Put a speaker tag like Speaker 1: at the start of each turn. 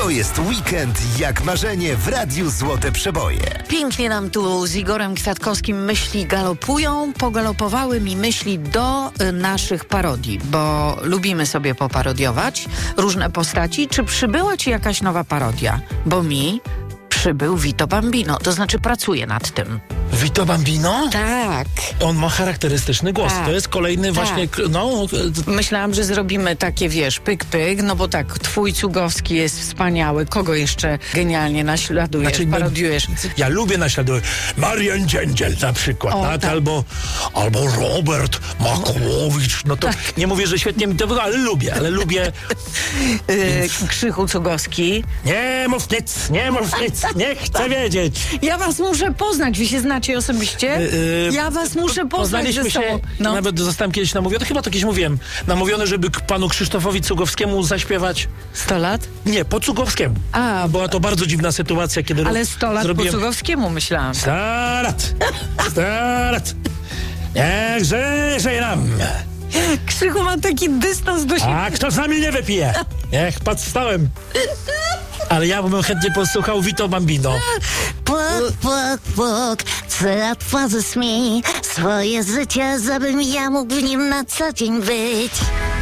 Speaker 1: To jest weekend jak marzenie w Radiu Złote Przeboje.
Speaker 2: Pięknie nam tu z Igorem Kwiatkowskim myśli galopują. Pogalopowały mi myśli do naszych parodii, bo lubimy sobie poparodiować różne postaci. Czy przybyła ci jakaś nowa parodia? Bo mi przybył Vito Bambino, to znaczy pracuję nad tym.
Speaker 3: Vito Bambino?
Speaker 2: Tak.
Speaker 3: On ma charakterystyczny głos.
Speaker 2: Tak.
Speaker 3: To jest kolejny właśnie... No,
Speaker 2: Myślałam, że zrobimy takie, wiesz, pyk, no bo tak, twój Cugowski jest wspaniały. Kogo jeszcze genialnie naśladujesz, parodiujesz?
Speaker 3: Ja lubię naśladować. Marian Dziędziel na przykład,
Speaker 2: O,
Speaker 3: tak?
Speaker 2: tak.
Speaker 3: Albo Robert Makłowicz. No to nie mówię, że świetnie mi to wygląda, ale lubię.
Speaker 2: Krzychu Cugowski.
Speaker 3: Nie mów nic, nie chcę wiedzieć.
Speaker 2: Ja was muszę poznać, wy się znacie osobiście? Ja was muszę poznać
Speaker 3: Poznaliśmy
Speaker 2: ze
Speaker 3: się,
Speaker 2: sobą. No.
Speaker 3: nawet zostałem kiedyś namówiony, chyba to kiedyś mówiłem, namówiony, żeby panu Krzysztofowi Cugowskiemu zaśpiewać.
Speaker 2: 100 lat?
Speaker 3: Nie, po Cugowskiemu.
Speaker 2: A,
Speaker 3: Była to bardzo dziwna sytuacja, kiedy
Speaker 2: ale 100 lat
Speaker 3: zrobiłem...
Speaker 2: po Cugowskiemu myślałam.
Speaker 3: 100 lat. Niech żyje nam.
Speaker 2: Krzychu ma taki dystans do siebie.
Speaker 3: A kto z nami nie wypije? Niech podstałem. Ale ja bym chętnie posłuchał Vito Bambino.
Speaker 4: Puk, co otworzysz mi swoje życie, żebym ja mógł w nim na co dzień być.